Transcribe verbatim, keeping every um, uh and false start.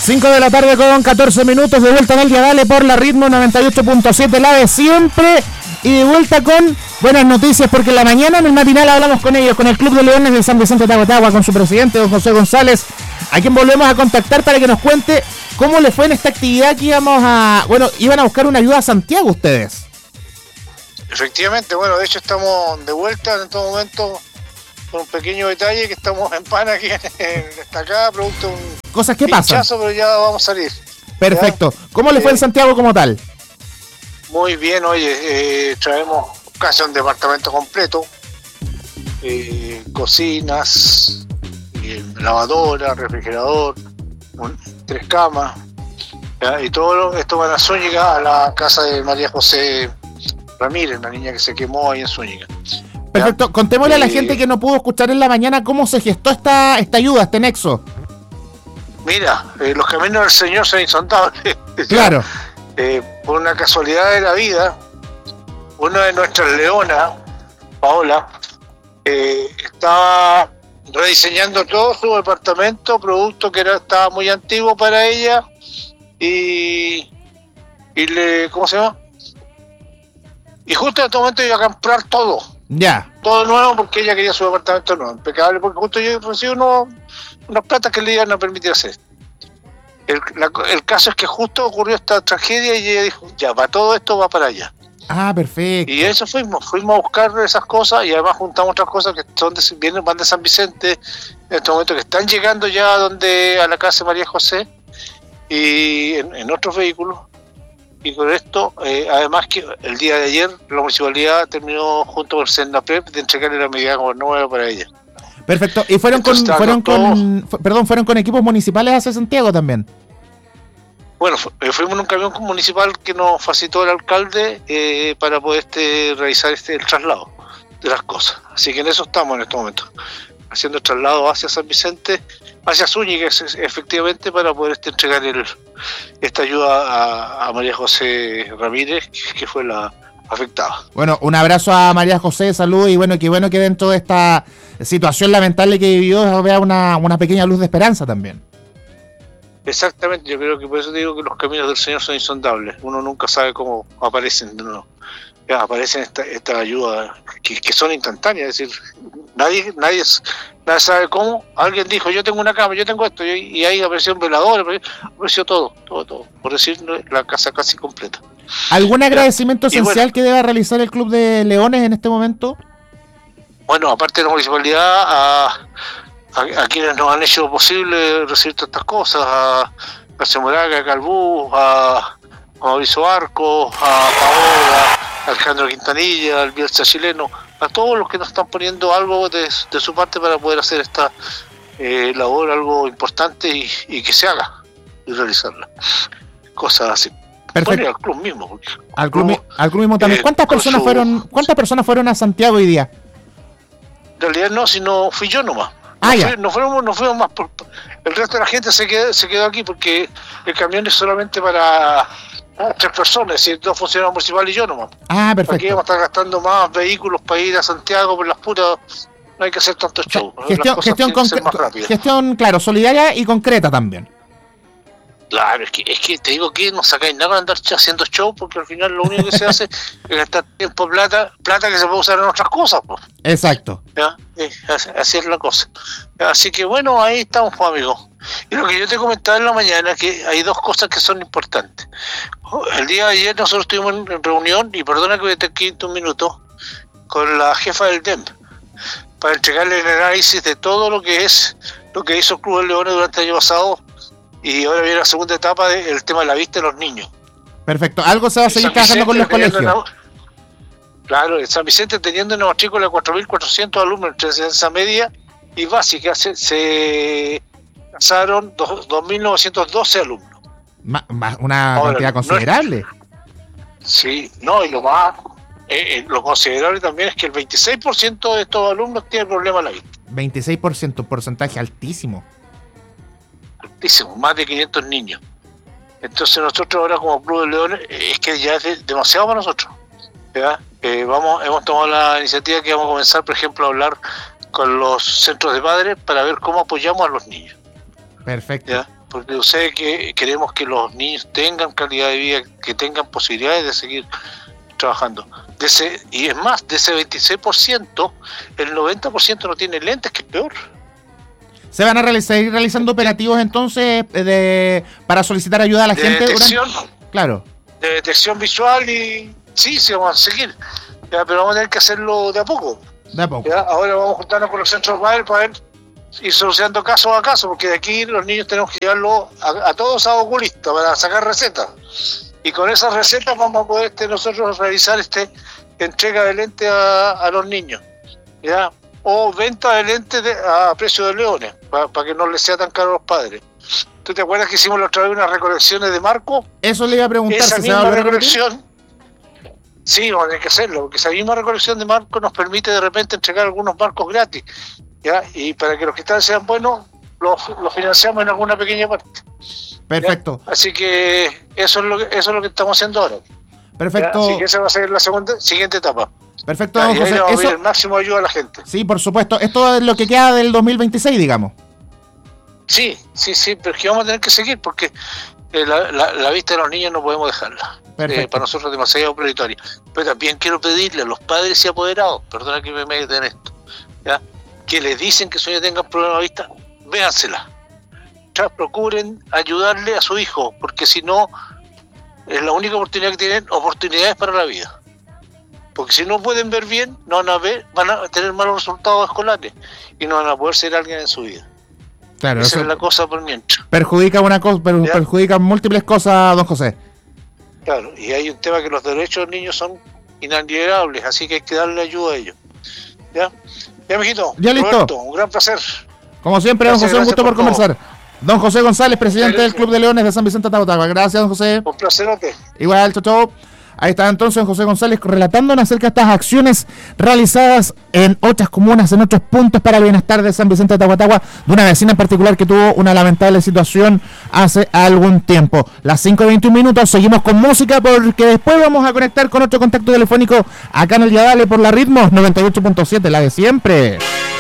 cinco de la tarde con catorce minutos, de vuelta en el día, dale por la Ritmo noventa y ocho punto siete, la de siempre, y de vuelta con buenas noticias, porque en la mañana en el matinal hablamos con ellos, con el Club de Leones de San Vicente de Tagua, con su presidente, don José González, a quien volvemos a contactar para que nos cuente cómo le fue en esta actividad que íbamos a, bueno, iban a buscar una ayuda a Santiago ustedes. Efectivamente, bueno, de hecho estamos de vuelta en este momento con un pequeño detalle que estamos en pana aquí en esta acá, producto de un cosas que pasan, pero ya vamos a salir. Perfecto. ¿Ya? ¿Cómo le fue eh, en Santiago como tal? Muy bien, oye, eh, traemos casi un departamento completo, eh, cocinas, eh, lavadora, refrigerador, un, tres camas, ¿ya? Y todo esto van a Zúñiga, a la casa de María José Ramírez, la niña que se quemó ahí en Zúñiga. Perfecto, contémosle eh, a la gente que no pudo escuchar en la mañana cómo se gestó esta, esta ayuda, este nexo. Mira, eh, los caminos del Señor son insondables. Claro. Eh, por una casualidad de la vida, una de nuestras leonas, Paola, eh, estaba rediseñando todo su departamento, producto que era, estaba muy antiguo para ella, y, y le, ¿cómo se llama? Y justo en este momento iba a comprar todo. Ya. Todo nuevo porque ella quería su departamento nuevo, impecable, porque justo yo recibí unos, unas platas que le iban a permitir hacer. El, la, el caso es que justo ocurrió esta tragedia y ella dijo, ya, va, todo esto va para allá. Ah, perfecto. Y eso fuimos, fuimos a buscar esas cosas y además juntamos otras cosas que son de, vienen, van de San Vicente en este momento, que están llegando ya a donde a la casa de María José y en, en otros vehículos. Y con esto, eh, además que el día de ayer la municipalidad terminó junto con el Senapep de entregarle la medida como nueva para ella. Perfecto. Y fueron con, fueron con, fu- perdón, fueron con equipos municipales hacia Santiago también. Bueno, fu- fuimos en un camión municipal que nos facilitó el alcalde eh, para poder este, realizar este el traslado de las cosas. Así que en eso estamos en este momento, haciendo el traslado hacia San Vicente, hacia Zúñiga, efectivamente, para poder este, entregar el, esta ayuda a, a María José Ramírez, que fue la afectada. Bueno, un abrazo a María José, salud, y bueno, qué bueno que dentro de esta situación lamentable que vivió vea una, una pequeña luz de esperanza también. Exactamente, yo creo que por eso te digo que los caminos del Señor son insondables. Uno nunca sabe cómo aparecen de nuevo. Ya, aparecen estas esta ayudas que, que son instantáneas, es decir, nadie, nadie, nadie sabe cómo. Alguien dijo, yo tengo una cama, yo tengo esto, y, y ahí apareció un velador, apareció todo, todo, todo, por decir la casa casi completa. ¿Algún agradecimiento ya, esencial bueno, que deba realizar el Club de Leones en este momento? Bueno, aparte de la municipalidad, a, a, a quienes nos han hecho posible recibir todas estas cosas, a García Moraga, a Calbú, a, a Mauricio Arcos, a Paola, a Alejandro Quintanilla, al Bielsa chileno, a todos los que nos están poniendo algo de, de su parte para poder hacer esta eh, labor, algo importante y, y que se haga y realizarla. Cosas así. Perfecto. Bueno, y al club mismo. Porque al, club, club, al club mismo también. Eh, ¿Cuántas personas su... fueron cuántas personas fueron a Santiago hoy día? En realidad no, sino fui yo nomás. Ah, no, ya. Fui, no, fuimos, no fuimos más. Por, el resto de la gente se quedó, se quedó aquí porque el camión es solamente para tres personas, es decir, dos funcionarios municipales y yo nomás. Ah, perfecto. Aquí vamos a estar gastando más vehículos para ir a Santiago por las puras. No hay que hacer tanto show. Gestión, gestión, concre- gestión, claro, solidaria y concreta también. Claro, es que, es que te digo que no sacáis nada para andar haciendo show, porque al final lo único que se hace es gastar tiempo, plata, plata que se puede usar en otras cosas, pues. Exacto. ¿Ya? Eh, así, así es la cosa. Así que bueno, ahí estamos, pues, amigos. Y lo que yo te comentaba en la mañana es que hay dos cosas que son importantes. El día de ayer nosotros estuvimos en reunión, y perdona que voy a tener quinto un minuto, con la jefa del D E M, para entregarle el análisis de todo lo que es lo que hizo el Club de Leones durante el año pasado. Y ahora viene la segunda etapa del tema de la vista de los niños. Perfecto. Algo se va a seguir trabajando con los colegios. Una, claro, en San Vicente teniendo una matrícula de cuatro mil cuatrocientos alumnos entre enseñanza media y básica, se, se casaron dos mil novecientos doce alumnos. Ma, ma, una ahora, cantidad considerable. No es, sí, no, y lo más eh, lo considerable también es que el veintiséis por ciento de estos alumnos tienen problema a la vista. veintiséis por ciento, un porcentaje altísimo. Altísimo, más de quinientos niños. Entonces nosotros ahora como Club de Leones, es que ya es de, demasiado para nosotros. ¿Ya? Eh, vamos, hemos tomado la iniciativa que vamos a comenzar, por ejemplo, a hablar con los centros de padres para ver cómo apoyamos a los niños. Perfecto. ¿Ya? porque yo sé que queremos que los niños tengan calidad de vida, que tengan posibilidades de seguir trabajando. De ese, y es más, de ese veintiséis por ciento, el noventa por ciento no tiene lentes, que es peor. ¿Se van a realizar, seguir realizando operativos entonces de para solicitar ayuda a la de gente? Detección, durante... Claro. De detección visual y sí, sí, vamos a seguir. Ya, pero vamos a tener que hacerlo de a poco. De a poco. Ya, ahora vamos a juntarnos con los centros padres para ver, ir solucionando caso a caso, porque de aquí los niños tenemos que llevarlos a, a todos a oculistas para sacar recetas. Y con esas recetas vamos a poder este, nosotros realizar este entrega de lentes a, a los niños, ¿ya? O venta de lentes de, a precio de leones, para pa que no les sea tan caro a los padres. ¿Tú te acuerdas que hicimos la otra vez unas recolecciones de marco? Eso le iba a preguntar. Esa si misma se va a recolección, sí, vamos a tener que hacerlo, porque esa misma recolección de marcos nos permite de repente entregar algunos marcos gratis, ¿ya? Y para que los cristales sean buenos, los, los financiamos en alguna pequeña parte. Perfecto. ¿Ya? Así que eso es lo que eso es lo que estamos haciendo ahora. Perfecto. ¿Ya? Así que esa va a ser la segunda siguiente etapa. Perfecto, ¿Ya? don Y ahí José. le vamos a Eso... pedir el máximo ayuda a la gente. Sí, por supuesto. Esto es lo que queda del dos mil veintiséis, digamos. Sí, sí, sí, pero es que vamos a tener que seguir porque eh, la, la, la vista de los niños no podemos dejarla. Eh, para nosotros es demasiado prioritario. Pero también quiero pedirle a los padres y apoderados, perdona que me meta en esto, ¿ya? Que les dicen que su niño tenga problemas de vista, véansela. Ya, procuren ayudarle a su hijo, porque si no, es la única oportunidad que tienen, oportunidades para la vida. Porque si no pueden ver bien, no van a ver, van a tener malos resultados escolares y no van a poder ser alguien en su vida. Claro, esa eso es la cosa por mientras. Perjudica una cosa, per, ¿Ya? perjudica múltiples cosas, don José. Claro, y hay un tema que los derechos de los niños son inalienables, así que hay que darle ayuda a ellos. ¿Ya? Ya, mijito. Ya, listo. Roberto, un gran placer. Como siempre, Gracias, don José, un gusto por, por conversar. Don José González, presidente Gracias. del Club de Leones de San Vicente de Tacotagua. Gracias, don José. Un placerote. Igual, chau, chau. Ahí está entonces José González relatándonos acerca de estas acciones realizadas en otras comunas, en otros puntos para el bienestar de San Vicente de Tacotagua, de una vecina en particular que tuvo una lamentable situación hace algún tiempo. Las cinco y veintiún minutos, seguimos con música porque después vamos a conectar con otro contacto telefónico acá en el Yadale por la Ritmos noventa y ocho punto siete, la de siempre.